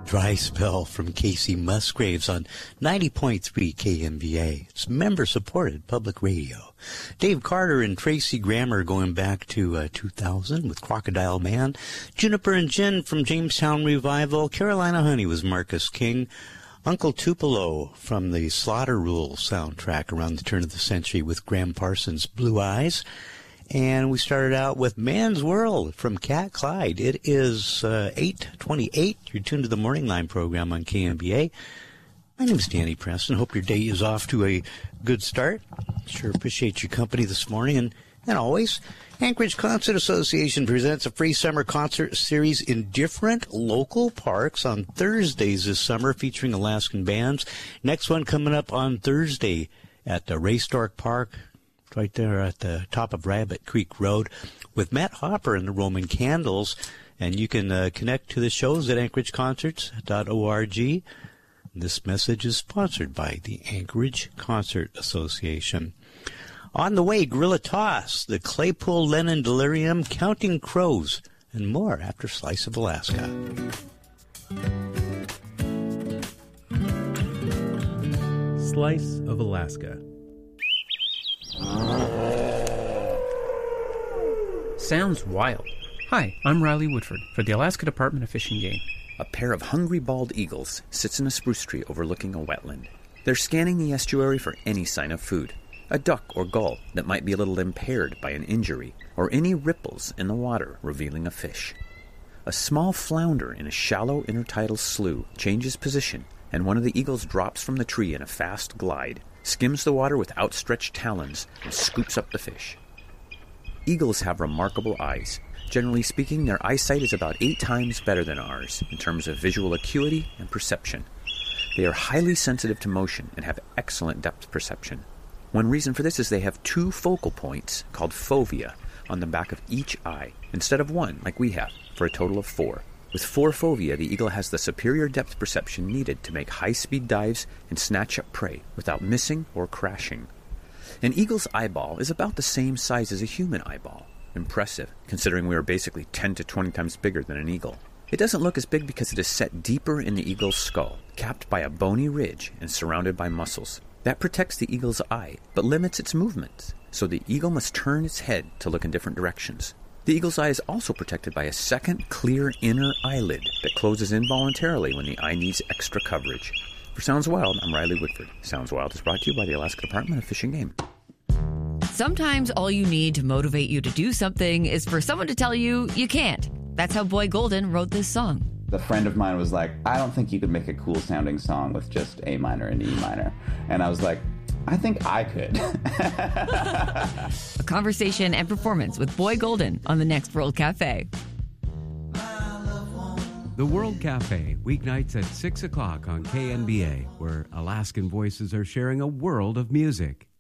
Dry Spell from Casey Musgraves on 90.3 KMVA. It's member-supported public radio. Dave Carter and Tracy Grammer going back to 2000 with Crocodile Man. Juniper and Gin from Jamestown Revival. Carolina Honey was Marcus King. Uncle Tupelo from the Slaughter Rule soundtrack around the turn of the century with Graham Parsons' Blue Eyes. And we started out with Man's World from Cat Clyde. It is 8:28. You're tuned to the Morning Line program on KMBA. My name is Danny Preston. Hope your day is off to a good start. Sure appreciate your company this morning. And always, Anchorage Concert Association presents a free summer concert series in different local parks on Thursdays this summer featuring Alaskan bands. Next one coming up on Thursday at the Raystork Park, right there at the top of Rabbit Creek Road, with Matt Hopper and the Roman Candles. And you can connect to the shows at anchorageconcerts.org. This message is sponsored by the Anchorage Concert Association. On the way, Gorilla Toss, the Claypool Lennon Delirium, Counting Crows, and more after Slice of Alaska. Slice of Alaska. Sounds wild. Hi, I'm Riley Woodford for the Alaska Department of Fish and Game. A pair of hungry bald eagles sits in a spruce tree overlooking a wetland. They're scanning the estuary for any sign of food. A duck or gull that might be a little impaired by an injury, or any ripples in the water revealing a fish. A small flounder in a shallow intertidal slough changes position, and one of the eagles drops from the tree in a fast glide, skims the water with outstretched talons, and scoops up the fish. Eagles have remarkable eyes. Generally speaking, their eyesight is about 8 times better than ours in terms of visual acuity and perception. They are highly sensitive to motion and have excellent depth perception. One reason for this is they have 2 focal points, called fovea, on the back of each eye, instead of 1, like we have, for a total of 4. With 4 fovea, the eagle has the superior depth perception needed to make high-speed dives and snatch up prey without missing or crashing. An eagle's eyeball is about the same size as a human eyeball. Impressive, considering we are basically 10 to 20 times bigger than an eagle. It doesn't look as big because it is set deeper in the eagle's skull, capped by a bony ridge and surrounded by muscles. That protects the eagle's eye, but limits its movements, so the eagle must turn its head to look in different directions. The eagle's eye is also protected by a second clear inner eyelid that closes involuntarily when the eye needs extra coverage. For Sounds Wild, I'm Riley Woodford. Sounds Wild is brought to you by the Alaska Department of Fish and Game. Sometimes all you need to motivate you to do something is for someone to tell you you can't. That's how Boy Golden wrote this song. A friend of mine was like, I don't think you could make a cool sounding song with just A minor and E minor. And I was like, I think I could. A conversation and performance with Boy Golden on the next World Cafe. The World Cafe, weeknights at 6 o'clock on KNBA, where Alaskan voices are sharing a world of music.